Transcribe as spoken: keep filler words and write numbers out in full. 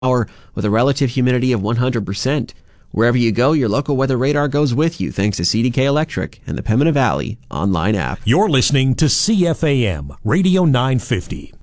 hour with a relative humidity of one hundred percent. Wherever you go, your local weather radar goes with you thanks to C D K Electric and the Pembina Valley online app. You're listening to C F A M Radio nine fifty.